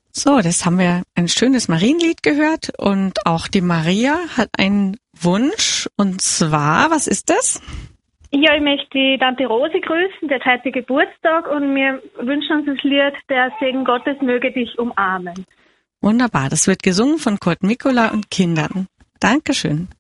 So, das haben wir ein schönes Marienlied gehört und auch die Maria hat einen Wunsch und zwar, was ist das? Ja, ich möchte die Tante Rose grüßen, der hat heute Geburtstag und wir wünschen uns das Lied Der Segen Gottes möge dich umarmen. Wunderbar, das wird gesungen von Kurt Mikula und Kindern. Dankeschön.